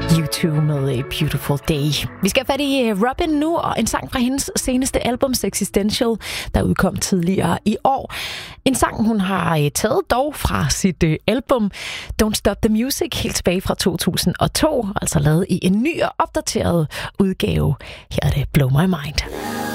U2 med A Beautiful Day. Vi skal have fat i Robyn nu, og en sang fra hendes seneste album, Existential, der udkom tidligere i år. En sang, hun har taget dog fra sit album Don't Stop the Music, helt tilbage fra 2002, altså lavet i en ny og opdateret udgave. Her er det Blow My Mind.